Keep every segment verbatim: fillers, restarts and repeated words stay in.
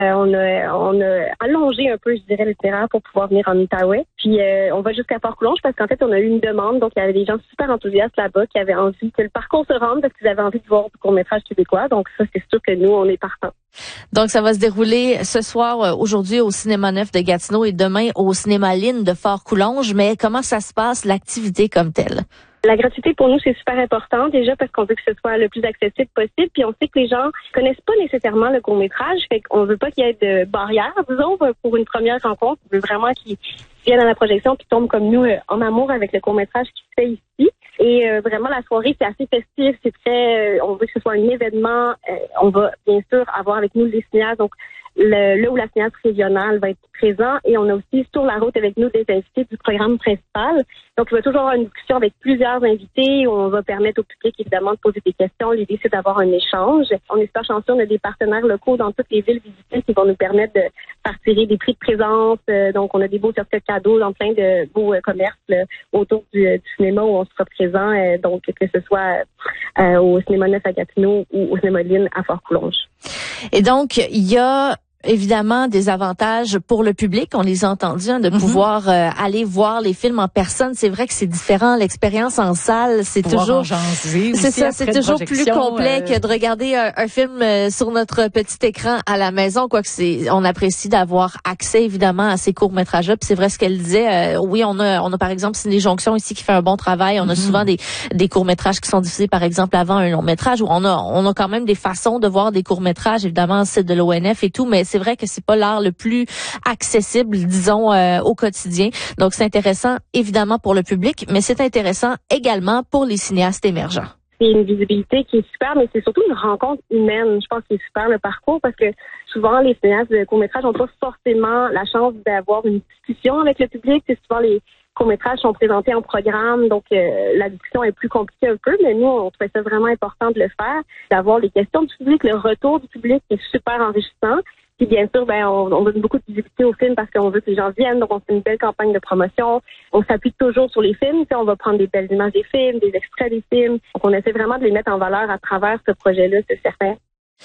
Euh, on a on a allongé un peu, je dirais, l'itinéraire pour pouvoir venir en Outaouais. Puis euh, on va jusqu'à Port-Coulonge parce qu'en fait, on a eu une demande. Donc, il y avait des gens super enthousiastes là-bas qui avaient envie que le parcours se rende parce qu'ils avaient envie de voir du court-métrage québécois. Donc, ça, c'est sûr que nous, on est partants. Donc, ça va se dérouler ce soir, aujourd'hui, au Cinéma Neuf de Gatineau et demain au Cinéma Lynn de Fort-Coulonge. Mais comment ça se passe, l'activité comme telle? La gratuité, pour nous, c'est super important, déjà parce qu'on veut que ce soit le plus accessible possible, puis on sait que les gens connaissent pas nécessairement le court-métrage, fait qu'on veut pas qu'il y ait de barrières, disons, pour une première rencontre. On veut vraiment qu'ils viennent à la projection puis tombent comme nous en amour avec le court-métrage qui se fait ici. Et euh, vraiment, la soirée, c'est assez festif, c'est très... Euh, on veut que ce soit un événement. Euh, on va, bien sûr, avoir avec nous les cinéastes, donc le, là où la cinéaste régionale va être présent. Et on a aussi sur la route avec nous des invités du programme principal. Donc, il va toujours avoir une discussion avec plusieurs invités où on va permettre au public, évidemment, de poser des questions. L'idée, c'est d'avoir un échange. On est super chanceux, on a des partenaires locaux dans toutes les villes visitées qui vont nous permettre de faire tirer des prix de présence. Euh, donc, on a des beaux certificats cadeaux dans plein de beaux euh, commerces là, autour du, du cinéma où on sera présent. Euh, donc, que ce soit euh, au Cinéma Neuf à Gatineau ou au Cinéma Lynn à Fort-Coulonge. Et donc, il y a évidemment des avantages pour le public, on les a entendus, hein, de mm-hmm. pouvoir euh, aller voir les films en personne. C'est vrai que c'est différent, l'expérience en salle, c'est pouvoir toujours c'est ça, c'est toujours plus complet euh... que de regarder un, un film euh, sur notre petit écran à la maison. Quoique c'est, on apprécie d'avoir accès évidemment à ces courts métrages-là. Puis c'est vrai ce qu'elle disait. Euh, oui, on a, on a par exemple Ciné Jonction ici qui fait un bon travail. On a mm-hmm. souvent des des courts métrages qui sont diffusés par exemple avant un long métrage. Où on a, on a quand même des façons de voir des courts métrages. Évidemment, c'est de l'O N F et tout, mais c'est vrai que c'est pas l'art le plus accessible, disons, euh, au quotidien. Donc, c'est intéressant, évidemment, pour le public, mais c'est intéressant également pour les cinéastes émergents. C'est une visibilité qui est super, mais c'est surtout une rencontre humaine. Je pense que c'est super le parcours parce que souvent, les cinéastes de court-métrage n'ont pas forcément la chance d'avoir une discussion avec le public. C'est souvent les courts-métrages sont présentés en programme, donc euh, la discussion est plus compliquée un peu, mais nous, on trouvait ça vraiment important de le faire, d'avoir les questions du public, le retour du public est super enrichissant. Puis bien sûr, ben on, on donne beaucoup de visibilité au film parce qu'on veut que les gens viennent. Donc, on fait une belle campagne de promotion. On s'appuie toujours sur les films. T'sais, on va prendre des belles images des films, des extraits des films. Donc, on essaie vraiment de les mettre en valeur à travers ce projet-là, c'est certain.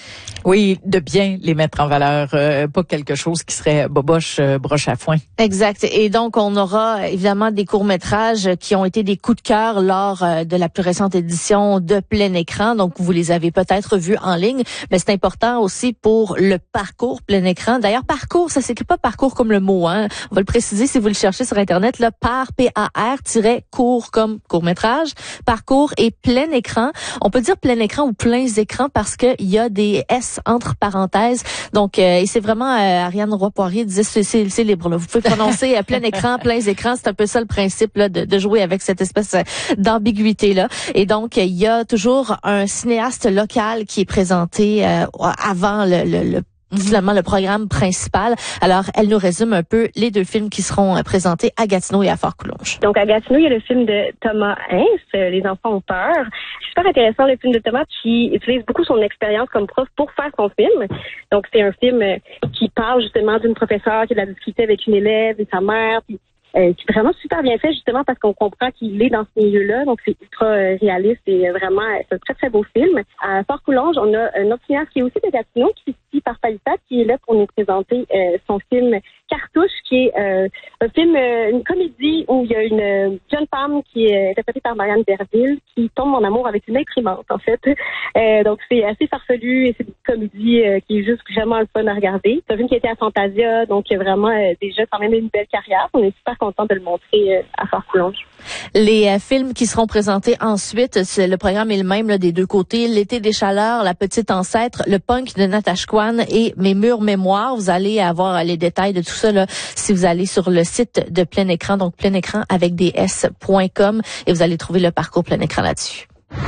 Oui, de bien les mettre en valeur, euh, pas quelque chose qui serait boboche, euh, broche à foin. Exact. Et donc, on aura évidemment des courts-métrages qui ont été des coups de cœur lors euh, de la plus récente édition de Plein Écran. Donc, vous les avez peut-être vus en ligne, mais c'est important aussi pour le parcours Plein Écran. D'ailleurs, parcours, ça s'écrit pas parcours comme le mot, hein. On va le préciser si vous le cherchez sur Internet, là, par, P A R, tiret, court comme court-métrage, parcours et Plein Écran. On peut dire Plein Écran ou Pleins Écrans parce qu'il y a des S entre parenthèses. Donc, euh, et c'est vraiment, euh, Ariane Roy-Poirier disait, c'est, c'est, c'est libre, là. Vous pouvez prononcer euh, plein écran, pleins écrans. C'est un peu ça le principe, là, de, de jouer avec cette espèce d'ambiguïté-là. Et donc, il y a toujours un cinéaste local qui est présenté euh, avant le, le, le finalement le programme principal. Alors, elle nous résume un peu les deux films qui seront présentés à Gatineau et à Fort-Coulonge. Donc, à Gatineau, il y a le film de Thomas Hens, « Les enfants ont peur ». C'est super intéressant, le film de Thomas, qui utilise beaucoup son expérience comme prof pour faire son film. Donc, c'est un film qui parle justement d'une professeure qui a de la difficulté avec une élève et sa mère, puis Euh, qui est vraiment super bien fait justement parce qu'on comprend qu'il est dans ce milieu-là, donc c'est ultra euh, réaliste et vraiment euh, c'est un très très beau film. À Fort-Coulonge, on a un autre cinéaste qui est aussi de Gatineau, qui est ici par Palissade, qui est là pour nous présenter euh, son film Cartouche, qui est euh, un film, euh, une comédie où il y a une euh, jeune femme qui est interprétée par Marianne Derville qui tombe en amour avec une imprimante en fait. Euh, donc c'est assez farfelu et c'est une comédie euh, qui est juste vraiment le fun à regarder. C'est un film qui a été à Fantasia, donc vraiment euh, déjà quand même une belle carrière. On est super content de le montrer à Fort-Coulonge. Les euh, films qui seront présentés ensuite, c'est, le programme est le même là, des deux côtés. L'été des chaleurs, La petite ancêtre, Le punk de Natashquan et Mes murs mémoires. Vous allez avoir les détails de tout ça là, si vous allez sur le site de Plein Écran, donc plein écran avec des s point com et vous allez trouver le parcours Plein Écran là-dessus.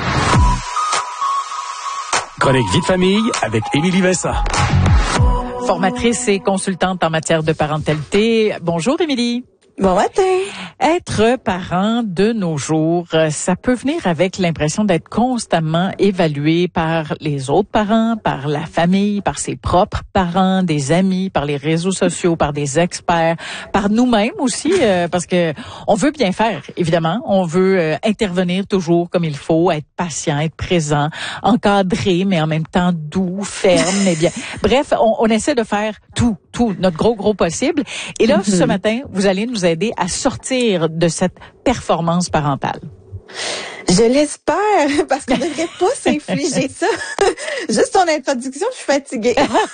Chronique vie de famille avec Émilie Vessa. Formatrice et consultante en matière de parentalité. Bonjour Émilie. Bon matin. Être parent de nos jours, ça peut venir avec l'impression d'être constamment évalué par les autres parents, par la famille, par ses propres parents, des amis, par les réseaux sociaux, par des experts, par nous-mêmes aussi, euh, parce que on veut bien faire, évidemment. On veut euh, intervenir toujours comme il faut, être patient, être présent, encadré, mais en même temps doux, ferme, mais bien. Bref, on, on essaie de faire tout, tout, notre gros, gros possible. Et là, mm-hmm. ce matin, vous allez nous aider à sortir de cette performance parentale. Je l'espère, parce qu'on ne devrait pas s'infliger ça. Juste ton introduction, je suis fatiguée.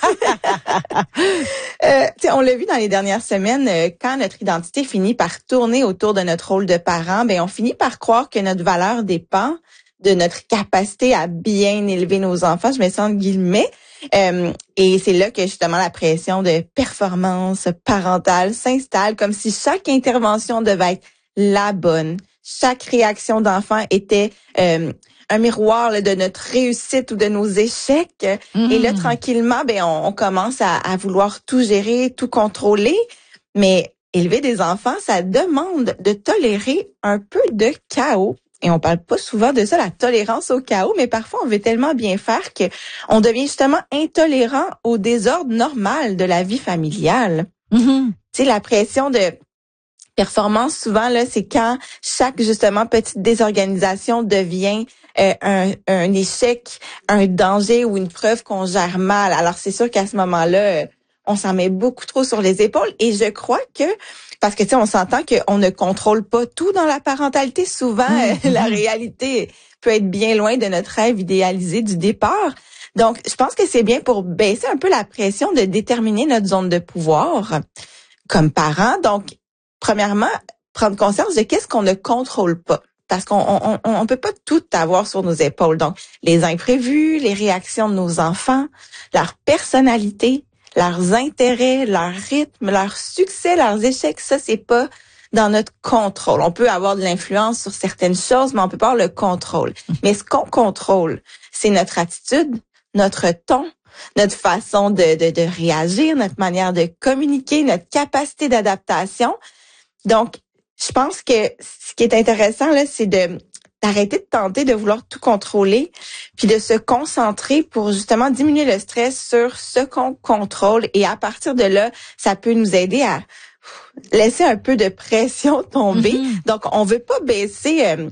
euh, on l'a vu dans les dernières semaines, euh, quand notre identité finit par tourner autour de notre rôle de parent, ben on finit par croire que notre valeur dépend de notre capacité à bien élever nos enfants, je mets ça en guillemets. Euh, et c'est là que justement la pression de performance parentale s'installe, comme si chaque intervention devait être la bonne. Chaque réaction d'enfant était euh, un miroir là, de notre réussite ou de nos échecs. Mmh. Et là, tranquillement, ben on, on commence à, à vouloir tout gérer, tout contrôler. Mais élever des enfants, ça demande de tolérer un peu de chaos. Et on parle pas souvent de ça, la tolérance au chaos, mais parfois on veut tellement bien faire que on devient justement intolérant au désordre normal de la vie familiale. Mm-hmm. Tu sais, la pression de performance, souvent, là, c'est quand chaque, justement, petite désorganisation devient euh, un, un échec, un danger ou une preuve qu'on gère mal. Alors, c'est sûr qu'à ce moment-là, euh, on s'en met beaucoup trop sur les épaules. Et je crois que, parce que, tu sais, on s'entend qu'on ne contrôle pas tout dans la parentalité. Souvent, mmh. euh, la réalité peut être bien loin de notre rêve idéalisé du départ. Donc, je pense que c'est bien pour baisser un peu la pression de déterminer notre zone de pouvoir comme parents. Donc, premièrement, prendre conscience de qu'est-ce qu'on ne contrôle pas. Parce qu'on on, on, on peut pas tout avoir sur nos épaules. Donc, les imprévus, les réactions de nos enfants, leur personnalité, leurs intérêts, leur rythme, leur succès, leurs échecs, ça, c'est pas dans notre contrôle. On peut avoir de l'influence sur certaines choses, mais on peut pas avoir le contrôle. Mais ce qu'on contrôle, c'est notre attitude, notre ton, notre façon de, de, de réagir, notre manière de communiquer, notre capacité d'adaptation. Donc, je pense que ce qui est intéressant, là, c'est de d'arrêter de tenter de vouloir tout contrôler, puis de se concentrer pour justement diminuer le stress sur ce qu'on contrôle. Et à partir de là, ça peut nous aider à laisser un peu de pression tomber. Mm-hmm. Donc, on veut pas baisser euh,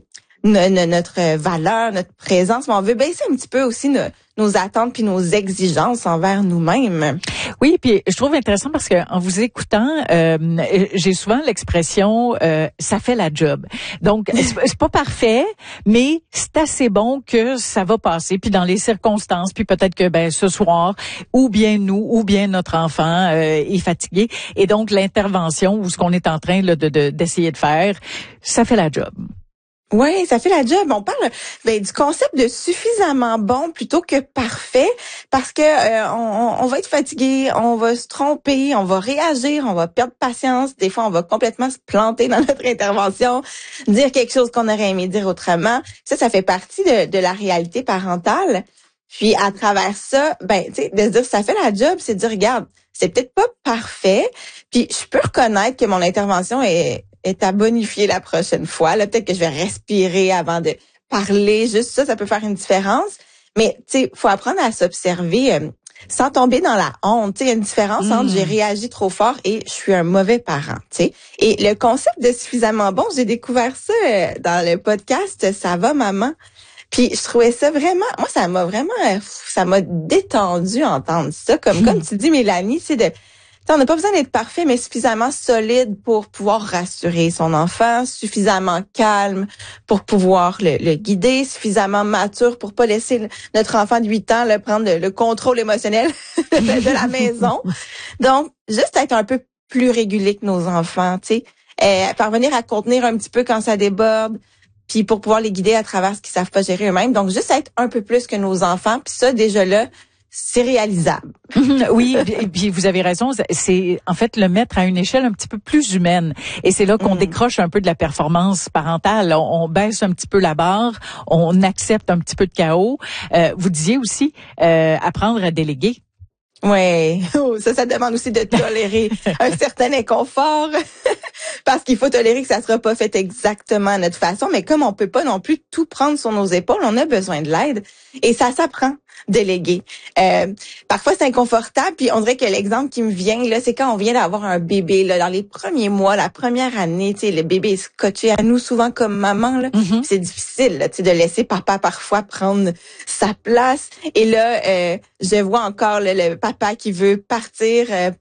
notre valeur, notre présence, mais on veut baisser un petit peu aussi nos, nos attentes puis nos exigences envers nous-mêmes. Oui, puis je trouve intéressant parce que en vous écoutant, euh, j'ai souvent l'expression euh, ça fait la job. Donc c'est, c'est pas parfait, mais c'est assez bon que ça va passer. Puis dans les circonstances, puis peut-être que ben ce soir, ou bien nous, ou bien notre enfant euh, est fatigué, et donc l'intervention ou ce qu'on est en train là, de, de d'essayer de faire, ça fait la job. Oui, ça fait la job. On parle ben, du concept de suffisamment bon plutôt que parfait, parce que euh, on, on va être fatigué, on va se tromper, on va réagir, on va perdre patience. Des fois, on va complètement se planter dans notre intervention, dire quelque chose qu'on aurait aimé dire autrement. Ça, ça fait partie de, de la réalité parentale. Puis à travers ça, ben, tu sais, de se dire ça fait la job, c'est de dire regarde, c'est peut-être pas parfait. Puis je peux reconnaître que mon intervention est est à bonifier la prochaine fois. Là, peut-être que je vais respirer avant de parler. Juste ça, ça peut faire une différence. Mais, tu sais, faut apprendre à s'observer euh, sans tomber dans la honte. Tu sais, il y a une différence mmh. entre j'ai réagi trop fort et je suis un mauvais parent, tu sais. Et le concept de suffisamment bon, j'ai découvert ça euh, dans le podcast « Ça va, maman ». Puis, je trouvais ça vraiment, moi, ça m'a vraiment, ça m'a détendu entendre ça. Comme, mmh. comme tu dis, Mélanie, c'est de... On n'a pas besoin d'être parfait, mais suffisamment solide pour pouvoir rassurer son enfant, suffisamment calme pour pouvoir le, le guider, suffisamment mature pour pas laisser le, notre enfant de huit ans là, prendre le, le contrôle émotionnel de la maison. Donc, juste être un peu plus régulier que nos enfants, tu sais, euh, parvenir à contenir un petit peu quand ça déborde, puis pour pouvoir les guider à travers ce qu'ils savent pas gérer eux-mêmes. Donc, juste être un peu plus que nos enfants, puis ça, déjà là, c'est réalisable. Oui, et puis vous avez raison, c'est en fait le mettre à une échelle un petit peu plus humaine. Et c'est là qu'on mmh. décroche un peu de la performance parentale. On, on baisse un petit peu la barre, on accepte un petit peu de chaos. Euh, vous disiez aussi euh, apprendre à déléguer. Ouais, oh, ça, ça demande aussi de tolérer un certain inconfort. parce qu'il faut tolérer que ça sera pas fait exactement à notre façon. Mais comme on peut pas non plus tout prendre sur nos épaules, on a besoin de l'aide. Et ça s'apprend, déléguer. Euh, parfois, c'est inconfortable. Puis on dirait que l'exemple qui me vient, là, c'est quand on vient d'avoir un bébé. Là, dans les premiers mois, la première année, tu sais, le bébé est scotché à nous souvent comme maman. Là, mm-hmm. C'est difficile, là, tu sais, de laisser papa parfois prendre sa place. Et là, euh, je vois encore là, le papa qui veut partir euh,